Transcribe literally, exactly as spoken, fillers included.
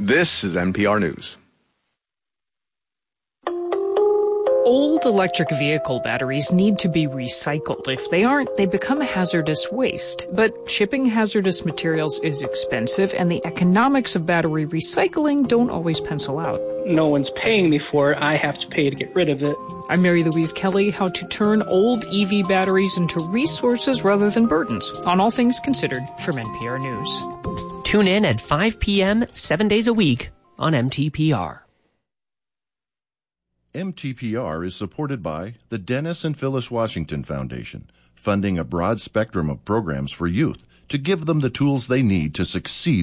This is N P R News. Old electric vehicle batteries need to be recycled. If they aren't, they become hazardous waste. But shipping hazardous materials is expensive, and the economics of battery recycling don't always pencil out. No one's paying me for it. I have to pay to get rid of it. I'm Mary Louise Kelly. How to turn old E V batteries into resources rather than burdens on All Things Considered from N P R News. Tune in at five p.m., seven days a week on M T P R. M T P R is supported by the Dennis and Phyllis Washington Foundation, funding a broad spectrum of programs for youth to give them the tools they need to succeed